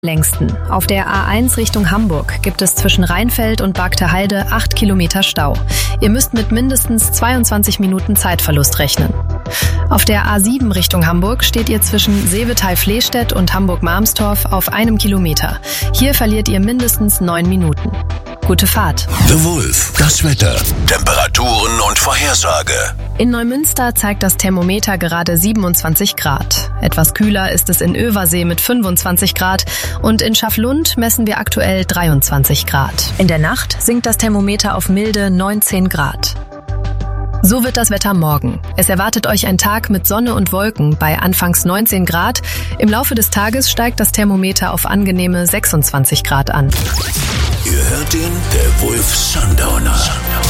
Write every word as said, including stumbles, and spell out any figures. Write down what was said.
Längsten. Auf der A eins Richtung Hamburg gibt es zwischen Rheinfeld und Bargteheide acht Kilometer Stau. Ihr müsst mit mindestens zweiundzwanzig Minuten Zeitverlust rechnen. Auf der A sieben Richtung Hamburg steht ihr zwischen Seevetal-Flehstedt und Hamburg-Marmstorf auf einem Kilometer. Hier verliert ihr mindestens neun Minuten. Gute Fahrt. The Wolf, das Wetter, Temperaturen und Vorhersage. In Neumünster zeigt das Thermometer gerade siebenundzwanzig Grad. Etwas kühler ist es in Översee mit fünfundzwanzig Grad und in Schaflund messen wir aktuell dreiundzwanzig Grad. In der Nacht sinkt das Thermometer auf milde neunzehn Grad. So wird das Wetter morgen. Es erwartet euch ein Tag mit Sonne und Wolken bei anfangs neunzehn Grad. Im Laufe des Tages steigt das Thermometer auf angenehme sechsundzwanzig Grad an. Ihr hört ihn, der Wolf Sundowner.